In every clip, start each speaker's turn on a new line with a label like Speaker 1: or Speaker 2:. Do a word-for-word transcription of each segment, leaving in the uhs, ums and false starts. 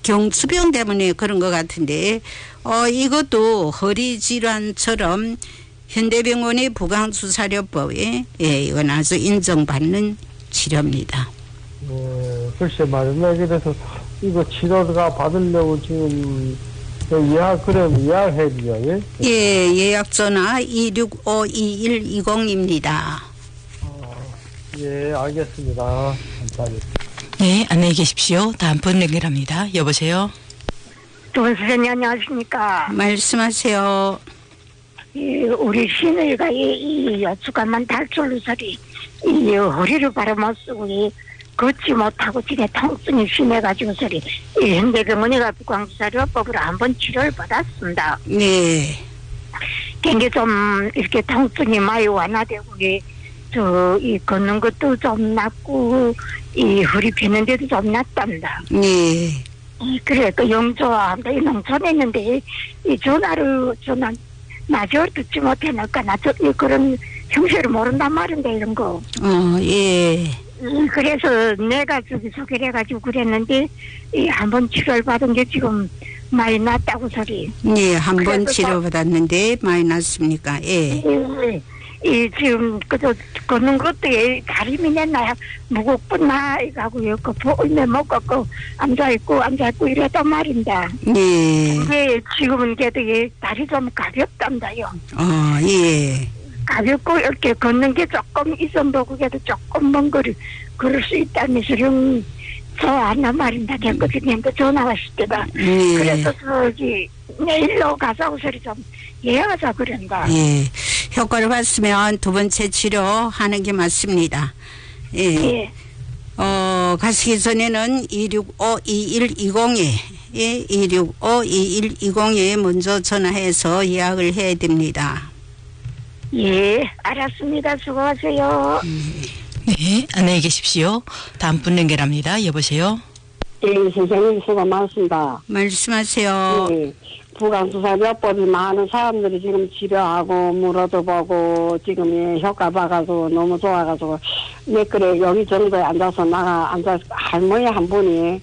Speaker 1: 경추병 때문에 그런 것 같은데 어, 이것도 허리 질환처럼 현대병원의 부강수사료법에 예, 이건 아주 인정받는 치료입니다.
Speaker 2: 예, 글쎄 말이네. 그래서 이거 치료가 받으려고 지금 예약 그럼 예약해야 돼요. 예?
Speaker 1: 예, 예약 전화 이육오 이일이공입니다.
Speaker 2: 어, 예, 알겠습니다. 감사합니다.
Speaker 3: 네, 안녕히 계십시오. 다음 번 연결합니다. 여보세요.
Speaker 4: 두 선생님 안녕하십니까.
Speaker 1: 말씀하세요.
Speaker 4: 이 우리 시누이가 이, 이 여추간만 탈출로 소리 이 허리를 바로 못 쓰고 이 걷지 못하고 지게 통증이 심해가지고 소리 이 현대병원이가 부강수사료법으로 한번 치료를 받았습니다.
Speaker 1: 네.
Speaker 4: 굉장히 좀 이렇게 통증이 많이 완화되고 이 저 이 걷는 것도 좀 낫고 이 허리 펴는데도 좀 낫답니다.
Speaker 1: 네.
Speaker 4: 이 그래 그 영조합니다. 이 농촌에 있는데 이, 이 전화를 전화 나저 듣지 못해니까 나 저 그런 형식을 모른단 말인데 이런 거.
Speaker 1: 어, 예.
Speaker 4: 음, 그래서 내가 저기 소개를 해가지고 그랬는데 이 한번 치료를 받은 게 지금 많이 낫다고 소리.
Speaker 1: 네, 한 번
Speaker 4: 그래서
Speaker 1: 치료받았는데 많이 났습니까? 예.
Speaker 4: 이, 이 지금 그저 걷는 것도 이 다리미 냈나요? 무겁구나 이가고요. 그 보일면 못 걷고 앉아 있고 앉아 있고 이랬단 말인다.
Speaker 1: 네.
Speaker 4: 근데 지금은 그래도 이 다리 좀 가볍단다요.
Speaker 1: 어, 예.
Speaker 4: 가볍고 이렇게 걷는 게 조금 있어도 그게도 조금 먼 거리 걸을 수 있다면서 좀 좋아한단 말인다. 됐거든요. 전화 왔을 때다.
Speaker 1: 네.
Speaker 4: 그래서 저기 내일로 가자고 소리 좀 예약하자 그런다.
Speaker 1: 예. 효과를 봤으면 두 번째 치료하는 게 맞습니다. 예.
Speaker 4: 예.
Speaker 1: 어, 가시기 전에는 이육오 이일이공에 예, 이육오 이일이공에 먼저 전화해서 예약을 해야 됩니다.
Speaker 4: 예, 알았습니다. 수고하세요.
Speaker 3: 네, 안녕히 계십시오. 다음 분 연결합니다. 여보세요.
Speaker 5: 예, 선생님 수고 많습니다.
Speaker 1: 말씀하세요.
Speaker 5: 예, 부강수사료법이 많은 사람들이 지금 치료하고 물어도 보고 지금 예, 효과 봐가지고 너무 좋아가지고 내 그래 여기 정도에 앉아서 나가 앉아서 할머니 한 분이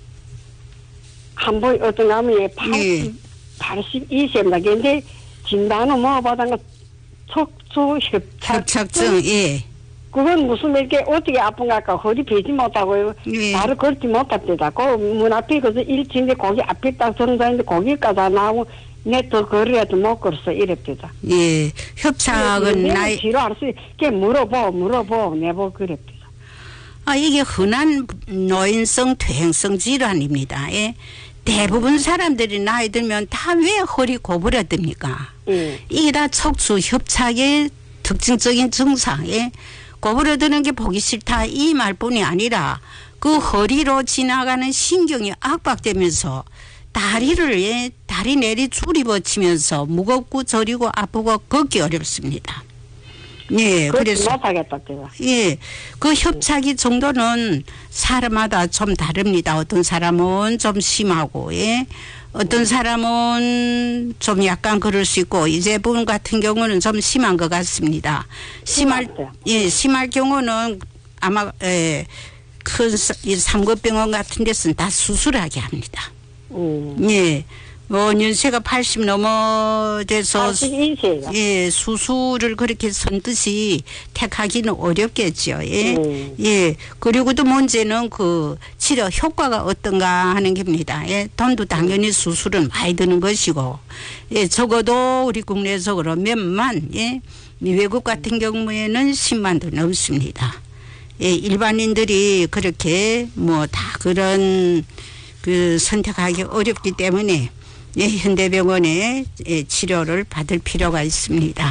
Speaker 5: 한 분 어떤 가면
Speaker 1: 예.
Speaker 5: 팔십이 세입니다. 근데 진단은 뭐 받은 척추 협착
Speaker 1: 협착증, 예.
Speaker 5: 그건 무슨 이렇게 어떻게 아픈가 허리 펴지 못하고
Speaker 1: 예.
Speaker 5: 바로 걷지 못합니다. 그 문 앞에 그래서 일 층인데 거기 앞에 딱 정자인데 거기까지 나오고 내 더 걸어야도 못 걸었어 이랬대다.
Speaker 1: 예. 협착은 나이
Speaker 5: 치료할 수 있게 물어보 물어보 내보 그랬대다.
Speaker 1: 아, 이게 흔한 노인성 퇴행성 질환입니다. 예. 대부분 사람들이 나이 들면 다 왜 허리 고부라듭니까?
Speaker 5: 예.
Speaker 1: 이게 다 척추 협착의 특징적인 증상에 고부러드는 게 보기 싫다 이 말뿐이 아니라 그 허리로 지나가는 신경이 압박되면서 다리를 예, 다리 내리 줄이 버치면서 무겁고 저리고 아프고 걷기 어렵습니다. 예, 그래서
Speaker 5: 못하겠다 제가.
Speaker 1: 예, 그 협착이 정도는 사람마다 좀 다릅니다. 어떤 사람은 좀 심하고, 예, 어떤 사람은 좀 약간 그럴 수 있고, 이제 분 같은 경우는 좀 심한 것 같습니다. 심할, 예, 심할 경우는 아마, 예, 큰 삼급병원 같은 데서는 다 수술하게 합니다.
Speaker 5: 음.
Speaker 1: 예. 뭐 연세가 팔십 넘어돼서
Speaker 5: 팔십이 세요.
Speaker 1: 예, 수술을 그렇게 선뜻이 택하기는 어렵겠죠. 예.
Speaker 5: 음.
Speaker 1: 예. 그리고 또 문제는 그 치료 효과가 어떤가 하는 겁니다. 예. 돈도 당연히 수술은 많이 드는 것이고, 예, 적어도 우리 국내적으로 몇만, 예, 외국 같은 경우에는 십만도 넘습니다. 예, 일반인들이 그렇게 뭐 다 그런 그 선택하기 어렵기 때문에 예, 현대병원에 예, 치료를 받을 필요가 있습니다.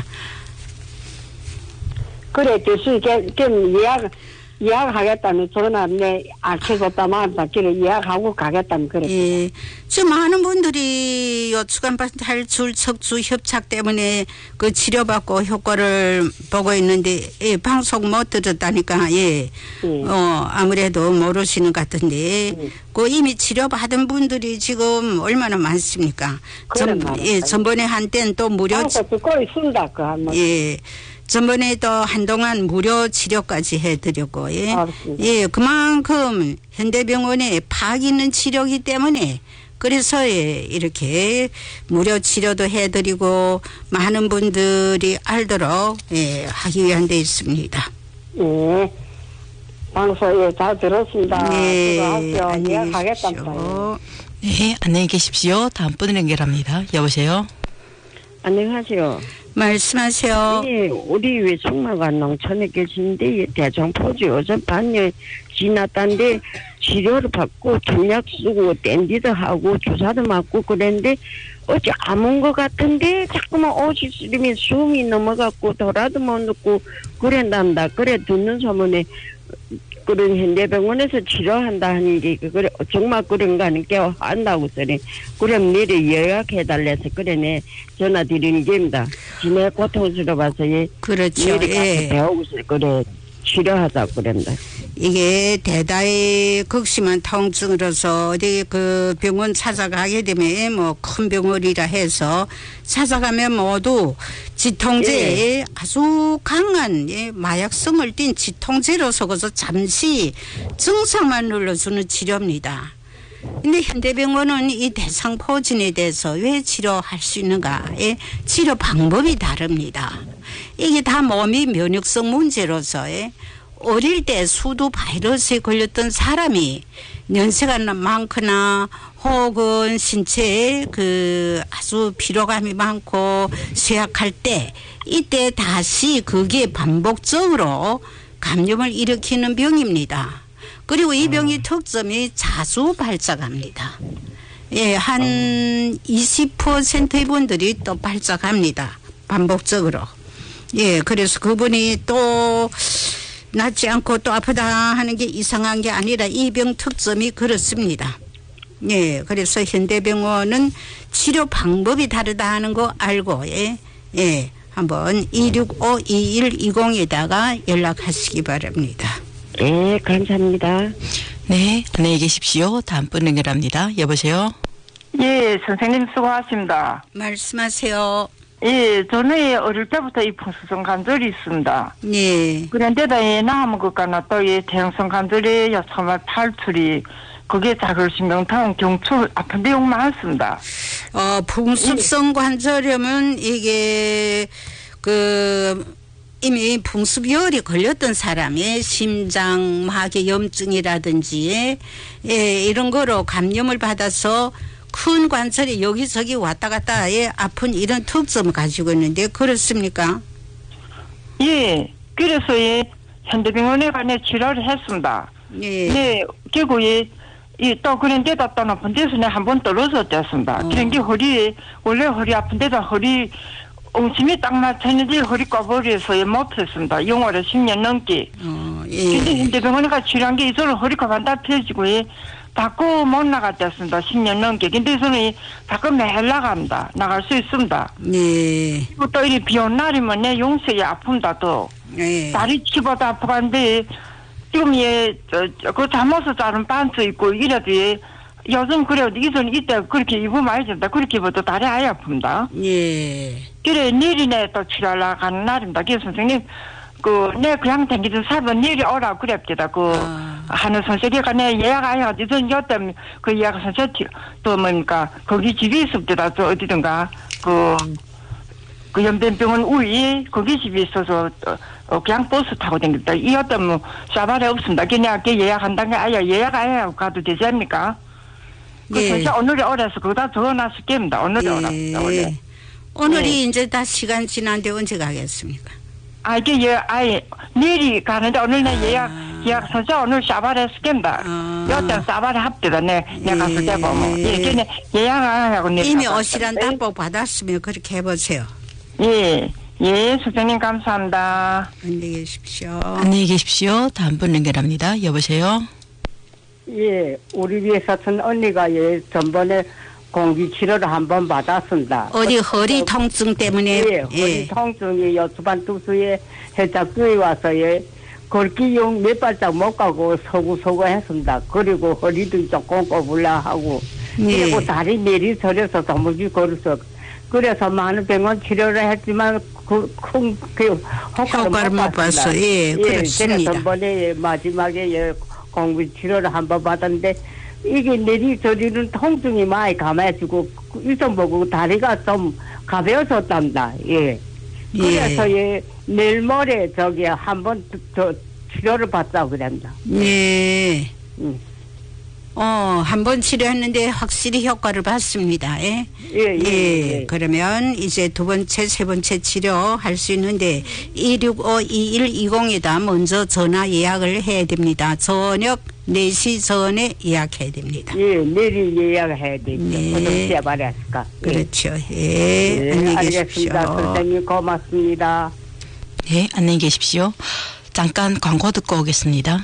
Speaker 5: 그래 교수 그럼 예약 예약하겠다면 전화 내 알켜줬다만 그래 예약하고 가겠다면 그래.
Speaker 1: 예, 지금 많은 분들이 요추간 탈출 척추 협착 때문에 그 치료받고 효과를 보고 있는데 예, 방송 못 들었다니까 예,
Speaker 5: 예.
Speaker 1: 어 아무래도 모르시는 것 같은데
Speaker 5: 예.
Speaker 1: 그 이미 치료받은 분들이 지금 얼마나 많습니까?
Speaker 5: 그래,
Speaker 1: 전, 예, 전번에 한때는 또 무료
Speaker 5: 방송 듣고 있습니다 그 할머니.
Speaker 1: 예. 전번에도 한동안 무료 치료까지 해드렸고, 예.
Speaker 5: 알았습니다.
Speaker 1: 예, 그만큼 현대병원에 박 있는 치료기 때문에 그래서 예, 이렇게 무료 치료도 해드리고 많은 분들이 알도록 예, 하기 위한 데 있습니다.
Speaker 5: 예. 방송에 잘 들었습니다.
Speaker 1: 네,
Speaker 5: 수고하십시오.
Speaker 1: 안녕히
Speaker 5: 예약하겠답니다.
Speaker 1: 계십시오.
Speaker 3: 네, 안녕히 계십시오. 다음 분을 연결합니다. 여보세요.
Speaker 6: 안녕하세요.
Speaker 1: 말씀하세요.
Speaker 6: 예, 우리 외숙모가 농촌에 계신데 대장포지 어전 반년 지났다는데 치료를 받고 중약 쓰고 댄디도 하고 주사도 맞고 그랬는데 어째 아문 것 같은데 자꾸만 옷이 쓰리면 숨이 넘어갔고 돌아도 못 넣고 그랬단다. 그래 듣는 소문에 그런 현대병원에서 치료한다 하는 게 그래 정말 그런가 하는 게 한다고 소리. 그럼 내일 예약해달래서 그래네 전화 드리는 겁니다. 지내 고통스러워서 예.
Speaker 1: 그렇죠.
Speaker 6: 내일 가서
Speaker 1: 예.
Speaker 6: 배우고서 그래 치료하자 그런다.
Speaker 1: 이게 대다의 극심한 통증으로서 어디 그 병원 찾아가게 되면 뭐 큰 병원이라 해서 찾아가면 모두 지통제에 아주 강한 예, 마약성을 띤 지통제로 섞어서 잠시 증상만 눌러주는 치료입니다. 근데 현대병원은 이 대상포진에 대해서 왜 치료할 수 있는가? 예, 치료 방법이 다릅니다. 이게 다 몸이 면역성 문제로서 예, 어릴 때 수두 바이러스에 걸렸던 사람이 연세가 많거나 혹은 신체에 그 아주 피로감이 많고 쇠약할 때 이때 다시 그게 반복적으로 감염을 일으키는 병입니다. 그리고 이 병의 특점이 자주 발작합니다. 예, 한 이십 퍼센트의 분들이 또 발작합니다. 반복적으로. 예, 그래서 그분이 또 낫지 않고 또 아프다 하는 게 이상한 게 아니라 이 병 특점이 그렇습니다. 예, 그래서 현대병원은 치료 방법이 다르다 하는 거 알고, 예, 예, 한번 이육오 이일이공에다가 연락하시기 바랍니다.
Speaker 6: 예, 감사합니다.
Speaker 3: 네, 안녕히 계십시오. 다음 분 연결합니다. 여보세요.
Speaker 7: 예, 선생님 수고하십니다.
Speaker 1: 말씀하세요.
Speaker 7: 예, 저는 어릴 때부터 이 풍수성 관절이 있습니다.
Speaker 1: 예.
Speaker 7: 그런데다 이 남은 것과는 또 이 대형성 관절이 정말 탈출이 그게 자골신경통 경추 아픈 내용 많습니다.
Speaker 1: 어, 풍습성 관절염은 이게 그 이미 풍습열이 걸렸던 사람의 심장막의 염증이라든지 예, 이런 거로 감염을 받아서 큰 관절이 여기저기 왔다 갔다 예, 아픈 이런 특성을 가지고 있는데 그렇습니까?
Speaker 7: 예, 그래서 예, 현대병원에 가서 치료를 했습니다.
Speaker 1: 예.
Speaker 7: 네, 결국 예, 이또 그런데다 또 아픈 데서 내 한 번 떨어졌습니다.
Speaker 1: 어.
Speaker 7: 그런 게 허리 원래 허리 아픈 데다 허리 엉심이 딱 맞췄는데 허리 꽈버려서 예, 못 폈습니다. 영월에 십 년 넘게.
Speaker 1: 어,
Speaker 7: 근데
Speaker 1: 예.
Speaker 7: 현대병원에 가서 치료한 게 이전에 허리가 반다 펴지고 예, 자꾸 못 나갔댔습니다. 십 년 넘게. 근데 저는 자꾸 매일 나갑니다. 나갈 수 있습니다.
Speaker 1: 예.
Speaker 7: 그리고 또 이리 비 온 날이면 내 용석이 아픕니다. 또
Speaker 1: 예.
Speaker 7: 다리 치보다 아프간데 지금 얘그 잠옷을 자른 반스 입고 이래도 얘 요즘 그래도 이전 이때 그렇게 입으면 많이 된다. 그렇게 입어도 다리 아예 아픕니다.
Speaker 1: 예.
Speaker 7: 그래 내일이네 또 치료하러 가는 날입니다. 그래서 선생님 그 내 그냥 댕기던 사람 내일이 오라 그랬겠다. 그
Speaker 1: 아.
Speaker 7: 하는 선생님가 내 예약 안 해가지고 이전 여때 그 예약 선생 또 뭡니까 거기 집이 있었다. 저 어디든가 그 그 연변병원 우리 거기 집이 있어서 어, 그냥 버스 타고 다녔다. 이 어떤 뭐 사발에 없습니다. 그냥 그 예약한다는 게 아예 예약 안 해고 가도 되지 않습니까? 그
Speaker 1: 예.
Speaker 7: 진짜 오늘이 오래서 거기다 적어놨을 겁니다. 오늘이
Speaker 1: 예.
Speaker 7: 오랍니다. 원래.
Speaker 1: 오늘이 이제 다 시간 지난데 언제 가겠습니까?
Speaker 7: 아 이게 예 아예 내일이 가는데 오늘 내 예약 예약 선자 오늘 사발에 쓰겠다.
Speaker 1: 아.
Speaker 7: 여태 사발에 합니다. 내 내가 갔을 때 보면 예, 그냥 예약 안 하고 내일
Speaker 1: 이미
Speaker 7: 가봤다.
Speaker 1: 오시란 답보 받았으면 그렇게 해보세요.
Speaker 7: 예, 예, 선생님 감사합니다.
Speaker 1: 안녕히 계십시오.
Speaker 3: 안녕히 계십시오. 다음 분 연결합니다. 여보세요.
Speaker 5: 예, 우리 위에 사촌 언니가 예, 전번에 공기 치료를 한 번 받았습니다.
Speaker 1: 어디 허리 통증 때문에
Speaker 5: 예, 허리 통증이 요수반 투수에 해작교에 와서 예, 걸기용 몇 발짝 못 가고 서구서구 했습니다. 그리고 허리도 조금 꼬불라 하고
Speaker 1: 예.
Speaker 5: 그리고 다리 내리 서려서 도무지 걸어서 그래서 많은 병원 치료를 했지만 그 큰 그 효과를,
Speaker 1: 효과를 못 봤어. 예, 그렇습니다.
Speaker 5: 그래서 번에 마지막에 예, 공부 치료를 한번 받았는데 이게 내리 저리는 통증이 많이 감아지고 일선 보고 다리가 좀 가벼워졌답니다. 예. 그래서 예, 예 내일 모레 저기 한번 더 치료를 받자고 그랬다.
Speaker 1: 예.
Speaker 5: 음.
Speaker 1: 어, 한 번 치료했는데 확실히 효과를 봤습니다. 예?
Speaker 5: 예, 예,
Speaker 1: 예.
Speaker 5: 예.
Speaker 1: 그러면 이제 두 번째, 세 번째 치료할 수 있는데 이육오 이일이공에다 먼저 전화 예약을 해야 됩니다. 저녁 네 시 전에 예약해야 됩니다.
Speaker 5: 예, 내일 예약해야 되죠.
Speaker 1: 네.
Speaker 5: 어떻게 말했을까?
Speaker 1: 그렇죠. 예.
Speaker 5: 예,
Speaker 1: 안녕히 계십시오.
Speaker 5: 알겠습니다. 선생님 고맙습니다.
Speaker 3: 네, 안녕히 계십시오. 잠깐 광고 듣고 오겠습니다.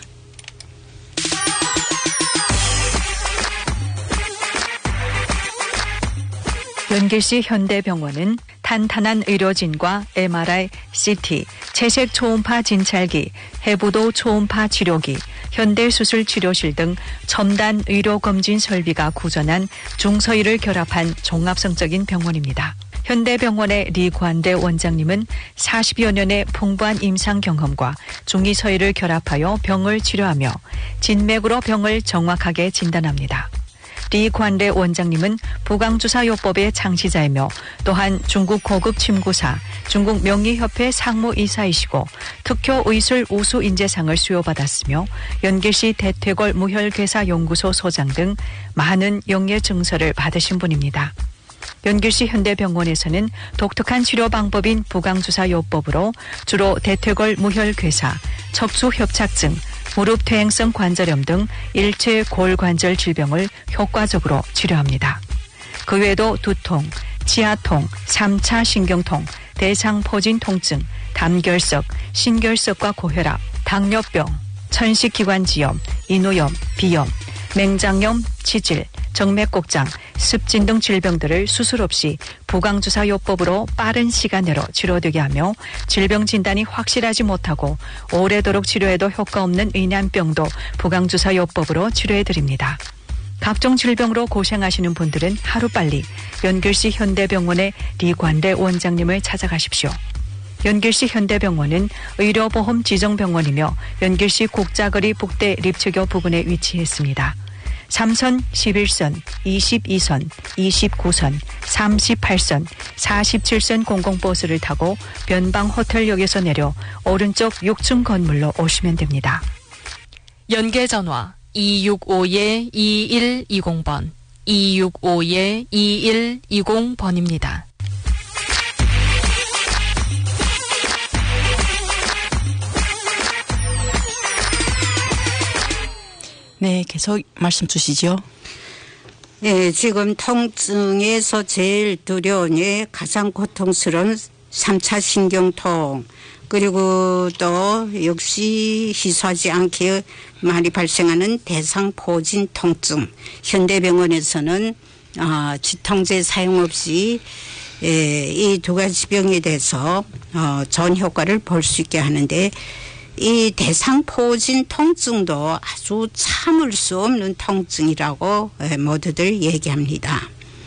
Speaker 8: 연길시 현대병원은 탄탄한 의료진과 엠알아이, 씨티, 채색 초음파 진찰기, 해부도 초음파 치료기, 현대수술 치료실 등 첨단 의료검진 설비가 구전한 중서의를 결합한 종합성적인 병원입니다. 현대병원의 리관대 원장님은 사십여 년의 풍부한 임상 경험과 중의서의를 결합하여 병을 치료하며 진맥으로 병을 정확하게 진단합니다. 리관대 원장님은 부강주사요법의 창시자이며 또한 중국 고급 침구사, 중국 명의협회 상무이사이시고 특효의술 우수인재상을 수여받았으며 연길시 대퇴골 무혈괴사연구소 소장 등 많은 영예 증서를 받으신 분입니다. 연길시 현대병원에서는 독특한 치료 방법인 부강주사요법으로 주로 대퇴골 무혈괴사, 척추협착증, 무릎 퇴행성 관절염 등 일체 골관절 질병을 효과적으로 치료합니다. 그 외에도 두통, 치아통, 삼 차 신경통, 대상포진 통증, 담결석, 신결석과 고혈압, 당뇨병, 천식기관지염, 인후염, 비염, 맹장염, 치질, 정맥곡장, 습진 등 질병들을 수술 없이 부강주사요법으로 빠른 시간 내로 치료되게 하며 질병 진단이 확실하지 못하고 오래도록 치료해도 효과 없는 의난병도 부강주사요법으로 치료해드립니다. 각종 질병으로 고생하시는 분들은 하루빨리 연길시 현대병원의 리관대 원장님을 찾아가십시오. 연길시 현대병원은 의료보험 지정병원이며 연길시 국자거리 북대 립체교 부근에 위치했습니다. 삼 선, 십일 선, 이십이 선, 이십구 선, 삼십팔 선, 사십칠 선 공공버스를 타고 변방호텔역에서 내려 오른쪽 육 층 건물로 오시면 됩니다.
Speaker 9: 연계전화 이육오 이일이공 번, 이육오 이일이공 번입니다.
Speaker 3: 네, 계속 말씀 주시죠.
Speaker 1: 예, 지금 통증에서 제일 두려운 예, 가장 고통스러운 삼 차 신경통 그리고 또 역시 희소하지 않게 많이 발생하는 대상포진 통증 현대병원에서는 어, 지통제 사용 없이 예, 이 두 가지 병에 대해서 어, 좋은 효과를 볼 수 있게 하는데 이 대상포진 통증도 아주 참을 수 없는 통증이라고 모두들 얘기합니다.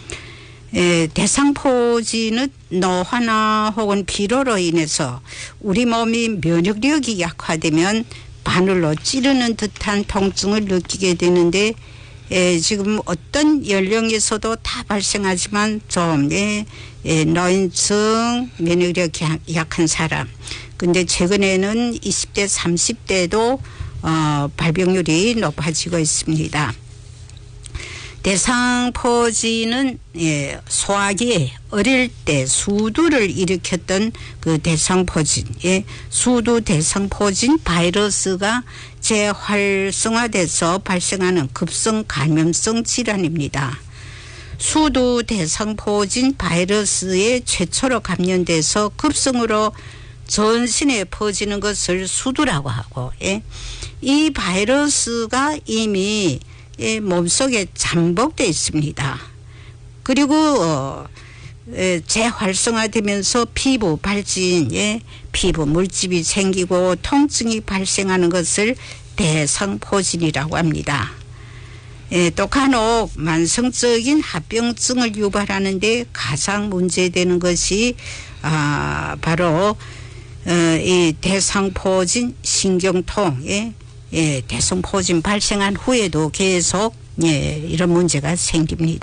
Speaker 1: 대상포진은 노화나 혹은 피로로 인해서 우리 몸이 면역력이 약화되면 바늘로 찌르는 듯한 통증을 느끼게 되는데 지금 어떤 연령에서도 다 발생하지만 좀 노인층 면역력이 약한 사람 근데 최근에는 이십 대, 삼십 대도 어, 발병률이 높아지고 있습니다. 대상포진은 예, 소화기에 어릴 때 수두를 일으켰던 그 대상포진, 예, 수두 대상포진 바이러스가 재활성화돼서 발생하는 급성 감염성 질환입니다. 수두 대상포진 바이러스에 최초로 감염돼서 급성으로 전신에 퍼지는 것을 수두라고 하고 예. 이 바이러스가 이미 예, 몸속에 잠복되어 있습니다. 그리고 어, 예, 재활성화되면서 피부 발진, 예, 피부 물집이 생기고 통증이 발생하는 것을 대상포진이라고 합니다. 예, 또 간혹 만성적인 합병증을 유발하는데 가장 문제되는 것이 아, 바로 어, 이 대상포진 신경통, 예, 예, 대상포진 발생한 후에도 계속 예, 이런 문제가 생깁니다.